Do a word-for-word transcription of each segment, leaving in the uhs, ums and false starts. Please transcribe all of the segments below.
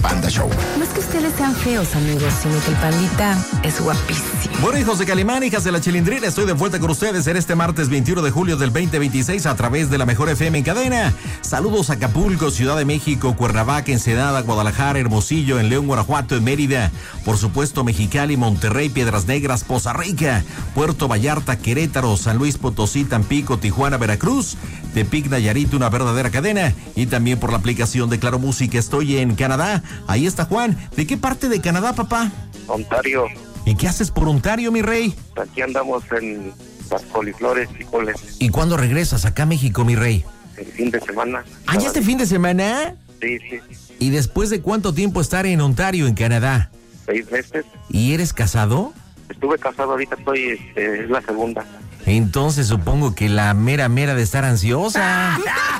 Panda Show. No es que ustedes sean feos, amigos, sino que el pandita es guapísimo. Bueno, hijos de Calimán, hijas de la Chilindrina, estoy de vuelta con ustedes en este martes veintiuno de julio del veinte veintiséis a través de la Mejor F M en cadena. Saludos a Acapulco, Ciudad de México, Cuernavaca, Ensenada, Guadalajara, Hermosillo, en León, Guanajuato, en Mérida, por supuesto Mexicali, Monterrey, Piedras Negras, Poza Rica, Puerto Vallarta, Querétaro, San Luis Potosí, Tampico, Tijuana, Veracruz, Tepic, Nayarit, una verdadera cadena, y también por la aplicación de Claro Música. Estoy en Canadá. Ahí está Juan. ¿De qué parte de Canadá, papá? Ontario. ¿Y qué haces por Ontario, mi rey? Aquí andamos en las coliflores y coles. ¿Y cuándo regresas acá a México, mi rey? El fin de semana. ¿Ah, ya este fin de semana? Sí, sí. ¿Y después de cuánto tiempo estar en Ontario, en Canadá? Seis meses. ¿Y eres casado? Estuve casado, ahorita estoy, este, es la segunda. Entonces supongo que la mera mera de estar ansiosa.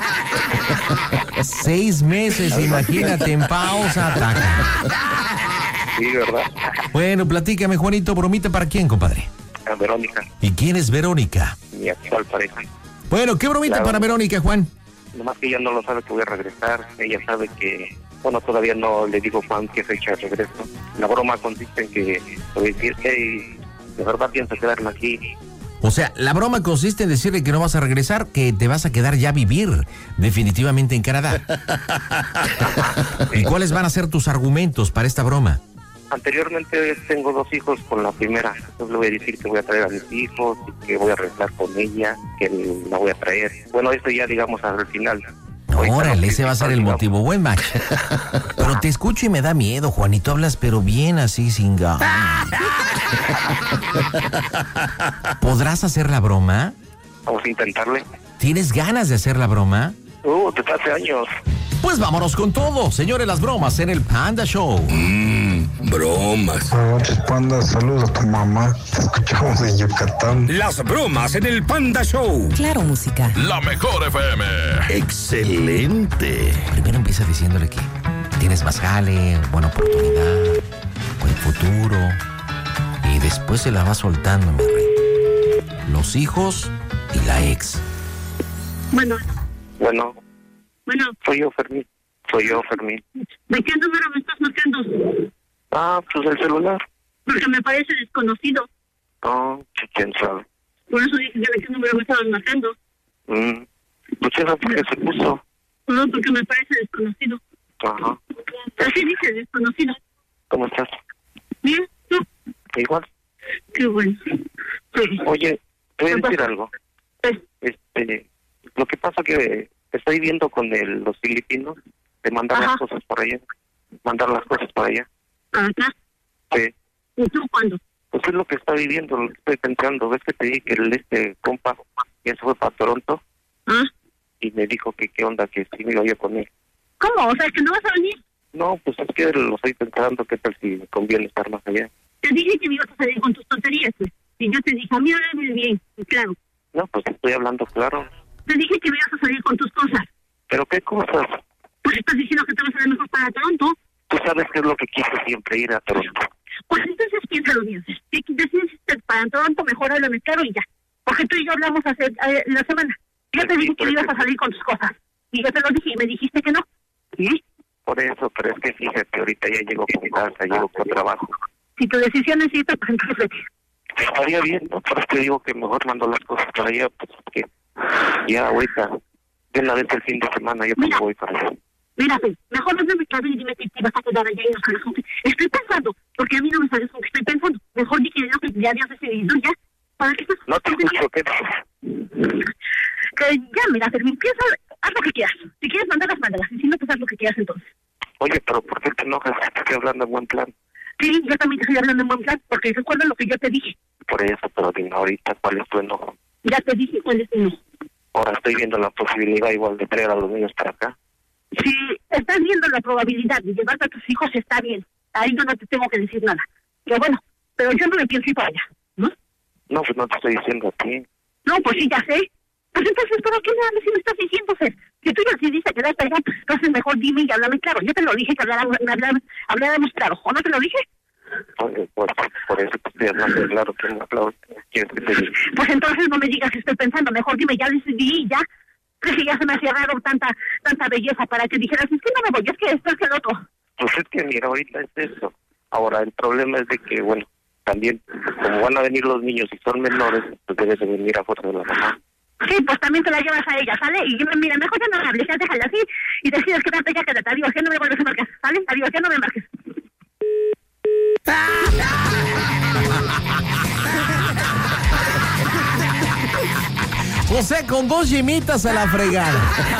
Seis meses, imagínate, en pausa, taca. Sí, ¿verdad? Bueno, platícame, Juanito, bromita para quién, compadre. A Verónica. ¿Y quién es Verónica? Mi actual pareja. Bueno, ¿qué bromita Claro. para Verónica, Juan? Nomás que ella no lo sabe que voy a regresar. Ella sabe que, bueno, todavía no le digo Juan qué fecha regreso. La broma consiste en que voy a decir, hey, de verdad pienso quedarme aquí. O sea, la broma consiste en decirle que no vas a regresar, que te vas a quedar ya a vivir definitivamente en Canadá. ¿Y cuáles van a ser tus argumentos para esta broma? Anteriormente tengo dos hijos con la primera. Entonces le voy a decir que voy a traer a mis hijos, y que voy a regresar con ella, que la voy a traer. Bueno, esto ya digamos al final. Órale, ese va a ser el motivo. Buen match. Pero te escucho y me da miedo, Juanito. Hablas pero bien así, sin ganas. ¿Podrás hacer la broma? Vamos a intentarle. ¿Tienes ganas de hacer la broma? Uh, desde hace años. Pues vámonos con todo, señores, las bromas en el Panda Show. Mmm, bromas. Buenas noches, Panda. Saludos a tu mamá. Te escuchamos en Yucatán. Las bromas en el Panda Show. Claro Música. La Mejor F M. Excelente. Primero empieza diciéndole que tienes más jale, buena oportunidad, buen futuro. Y después se la va soltando, mi rey. Los hijos y la ex. Bueno, Bueno, bueno, soy yo, Fermín. Soy yo, Fermín. ¿de qué número me estás marcando? Ah, pues el celular. Porque me parece desconocido. Ah, quién sabe. Por eso dije que de qué número me estaban marcando. Mm. Pues eso fue que se puso. No, porque me parece desconocido. Ajá. Así dice, desconocido. ¿Cómo estás? Bien, ¿tú? Igual. Qué bueno. Sí. Oye, te voy a ¿Qué decir pasa? algo. Sí. Este, lo que pasa que estoy viendo con el, los filipinos de mandar Ajá. las cosas para allá. Mandar las cosas para allá. Acá. Sí. ¿Y tú cuándo? Pues es lo que está viviendo, lo que estoy pensando. ¿Ves que te dije que el, este compa ya se fue para Toronto? ¿Ah? Y me dijo que qué onda, que si me iba yo con él. ¿Cómo? O sea, que no vas a venir. No, pues es que lo estoy pensando, qué tal si me conviene estar más allá. Te dije que me ibas a salir con tus tonterías, pues. Y yo te dije, a mí háblame bien, y claro. No, pues estoy hablando claro. Te dije que me ibas a salir con tus cosas. ¿Pero qué cosas? Pues estás diciendo que te vas a ver mejor para Toronto. Tú sabes que es lo que quise siempre, ir a Toronto. Pues entonces piénsalo bien. Si decides irte para Toronto, mejor háblame claro y ya. Porque tú y yo hablamos hace eh, la semana. Yo te dije que ibas a salir con tus cosas. Y yo te lo dije y me dijiste que no. ¿Sí? Por eso, pero es que fíjate, ahorita ya llego con casa, llego con trabajo. Si tu decisión es irte, pues entonces vete. Estaría bien, ¿no? Pero es que digo que mejor mando las cosas para allá, pues que ya ahorita, de una vez el fin de semana, yo pues Mira. voy para allá. Mira, pues, mejor háblame claro y dime que te vas a quedar allá y no sabes con qué. Estoy pensando, porque a mí no me sabes con qué estoy pensando. Mejor di que yo que ya habías decidido ya. ¿Para qué estás? No te escucho, ¿qué? Que ya, mira, Fermín, piensa, haz lo que quieras. Si quieres mandarlas, mándalas. Y si no, pues haz lo que quieras entonces. Oye, pero ¿por qué te enojas? Te estoy hablando en buen plan. Sí, yo también te estoy hablando en buen plan, porque recuerda lo que yo te dije. Por eso, pero dime ahorita, ¿cuál es tu enojo? Ya te dije cuál es tu no. Ahora estoy viendo la posibilidad igual de traer a los niños para acá. Si estás viendo la probabilidad de llevarte a tus hijos, está bien. Ahí yo no te tengo que decir nada. Pero bueno, pero yo no me pienso ir para allá, ¿no? No, pues no te estoy diciendo a ti. No, pues sí, ya sé. Pues entonces, ¿para qué me hablas si me estás diciendo, Fer? Si tú ya decidiste quedarte allá, pues entonces mejor dime y háblame claro. Yo te lo dije que habláramos, habláramos claro. ¿O no te lo dije? Oye, por, por eso te estoy hablando claro, que no claro, quieres que te diga. Pues entonces no me digas que estoy pensando. Mejor dime, ya decidí y ya. Es que ya se me hacía raro tanta tanta belleza para que dijeras, es que no me voy, es que esto es que el otro. Pues es que mira, ahorita es eso. Ahora, el problema es de que, bueno, también, como van a venir los niños y son menores, pues debes de venir a fuerza de la mamá. Sí, pues también te la llevas a ella, ¿sale? Y mira, mejor ya no hables, ya déjala así y decides que tanto ya quédate. Adiós, ya no me vuelves a marcar, ¿sale? Adiós, ya no me marques. José, con dos yemitas a la fregada.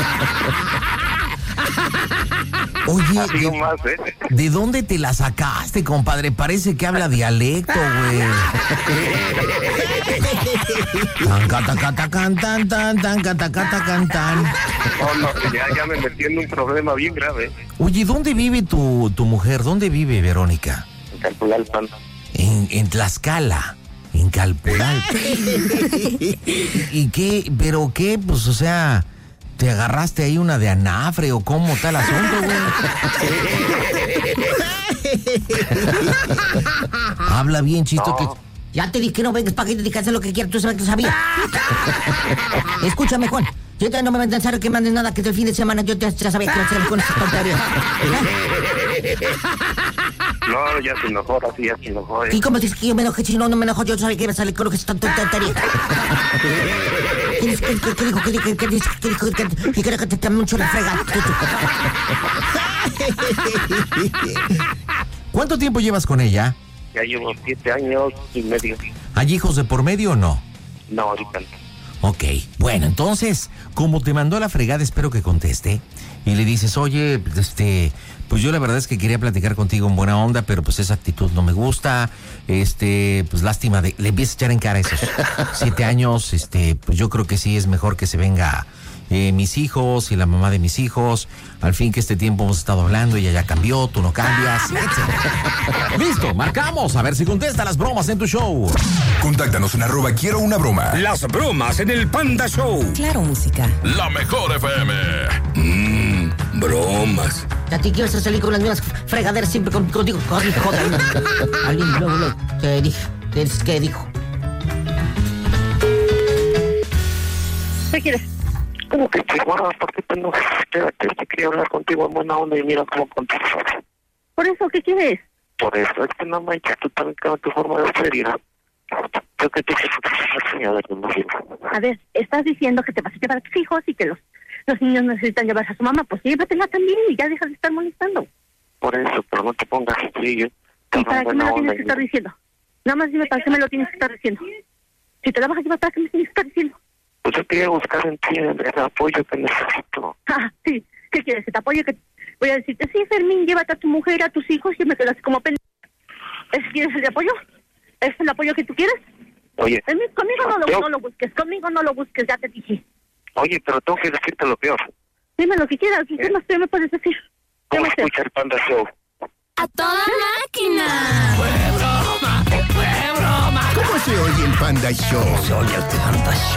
Oye, Así ¿de, más, ¿eh? ¿de dónde te la sacaste, compadre? Parece que habla dialecto, güey. Tan, cata, cata, can, tan, tan, tan, cata, cata, can, tan. No, no, ya, ya me metí en un problema bien grave. Oye, ¿dónde vive tu, tu mujer? ¿Dónde vive, Verónica? En Calpulalpan. En, en Tlaxcala. En Calpulalpan. ¿Y qué? ¿Pero qué? Pues, o sea, ¿te agarraste ahí una de anafre o cómo está el asunto, güey? Habla bien, chisto, No. que... Ya te dije que no vengas para que te digas lo que quieras, tú sabes que lo sabía. Escúchame, Juan. Yo te no me voy a pensar que mandes nada, que el fin de semana yo te ya sabía que lo hacía con esas tonterías. No, ya se enojó, así ya se enojó. ¿eh? ¿Y cómo dices que yo me enojé? Si no, no me enojo, yo sabía que iba a salir con esas tonterías. ¿Qué dijo? ¿Qué dijo? ¿Qué dijo? ¿Qué dijo? ¿Qué dijo? ¿Qué dijo? Y creo que te está mucho la frega. ¿Cuánto tiempo llevas con ella? Ya llevo siete años y medio. ¿Hay hijos de por medio o no? No, ahorita no. Ok, bueno, entonces, como te mandó a la fregada, espero que conteste. Y le dices, oye, este, pues yo la verdad es que quería platicar contigo en buena onda, pero pues esa actitud no me gusta. Este, pues lástima, de, le empieza a echar en cara esos siete años. Este, pues yo creo que sí es mejor que se venga eh, mis hijos y la mamá de mis hijos. Al fin que este tiempo hemos estado hablando, ella ya cambió, tú no cambias, etcétera. Listo, marcamos, a ver si contesta las bromas en tu show. Contáctanos en arroba quiero una broma. Las bromas en el Panda Show. Claro, música. La mejor F M. Mmm, bromas. A ti quieres salir con las mismas fregaderas siempre con- contigo. Joder, joder. Alguien luego, luego te dije. ¿Qué es- ¿Qué dijo? ¿Qué quieres? ¿Cómo que te guardas? ¿Por qué te enojas? Espérate, yo quería hablar contigo en buena onda y mira cómo contestas. ¿Por eso qué quieres? Por eso, es que no manches, tú también con tu forma de ser, mira. Yo que te quiero enseñar de más bien. A ver, estás diciendo que te vas a llevar a tus hijos y que los, los niños necesitan llevarse a su mamá. Pues llévatela también y ya deja de estar molestando. Por eso, pero no te pongas así. Yo te ¿Y para qué me buena lo onda tienes que y- estar diciendo? Nada más dime para qué me lo tienes que estar diciendo. Si te la vas a llevar, ¿para qué me tienes que estar diciendo? Pues yo quería buscar en ti el, el apoyo que necesito. Ah, sí. ¿Qué quieres? ¿Que te apoye? Que voy a decirte, sí, Fermín, llévate a tu mujer, a tus hijos y me quedas como pendeja. ¿Ese quieres el apoyo? ¿Es el apoyo que tú quieres? Oye, En mí- Conmigo no lo, yo- no lo busques, conmigo no lo busques, ya te dije. oye, pero tengo que decirte lo peor. Dime lo que quieras, ¿qué más te me puedes decir? ¿Qué ¿Cómo más te- escucha el Panda Show? ¡A toda máquina! ¿Cómo se oye el Panda Show? Se oye el Panda Show.